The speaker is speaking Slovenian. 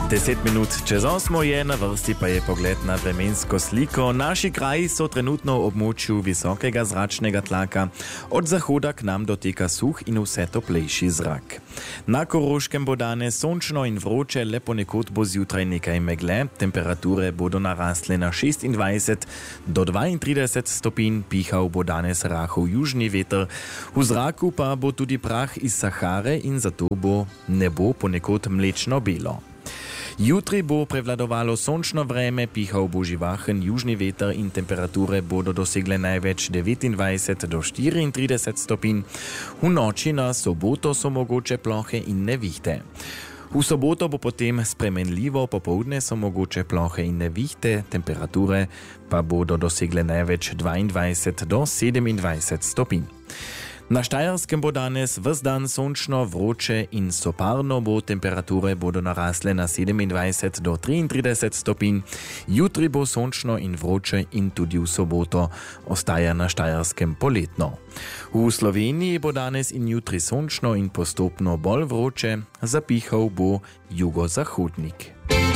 10 minut čez 8 je, na vrsti pa je pogled na vremensko sliko. Naši kraji so trenutno v območju visokega zračnega tlaka. Od zahoda k nam doteka suh in vse toplejši zrak. Na Koroškem bo danes sončno in vroče, le ponekod bo zjutraj nekaj megle. Temperature bodo narasle na 26 do 32 stopinj, pihal bo danes rahel južni veter. V zraku pa bo tudi prah iz Sahare in zato bo nebo ponekod mlečno belo. Jutri bo prevladovalo sončno vreme, pihal bo živahen južni veter in temperature bodo dosegle največ 29 do 34 stopinj. V noči na soboto so mogoče plohe in nevihte. V soboto bo potem spremenljivo, popoldne so mogoče plohe in nevihte, temperature pa bodo dosegle največ 22 do 27 stopinj. Na Štajerskem bo danes ves dan sončno, vroče in soparno bo, temperature bodo narasle na 27 do 33 stopinj. Jutri bo sončno in vroče in tudi v soboto ostaja na Štajerskem poletno. V Sloveniji bo danes in jutri sončno in postopno bolj vroče, zapihal bo jugozahodnik.